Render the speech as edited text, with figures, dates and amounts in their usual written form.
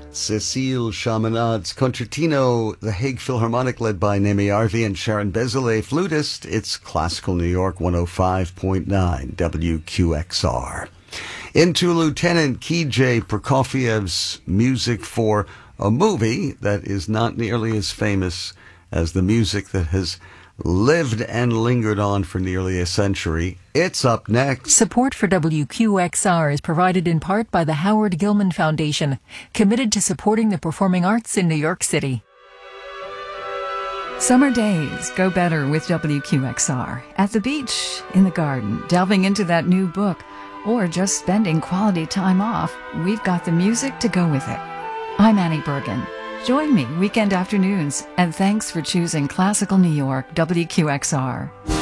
Cécile Chaminade, concertino, the Hague Philharmonic led by Nemi Arvi and Sharon Bezaleh, flutist. It's Classical New York 105.9 WQXR. Into Lieutenant K.J. Prokofiev's music for a movie that is not nearly as famous as the music that has lived and lingered on for nearly a century. It's up next. Support for WQXR is provided in part by the Howard Gilman Foundation, committed to supporting the performing arts in New York City. Summer days go better with WQXR. At the beach, in the garden, delving into that new book, or just spending quality time off, we've got the music to go with it. I'm Annie Bergen. Join me weekend afternoons, and thanks for choosing Classical New York WQXR.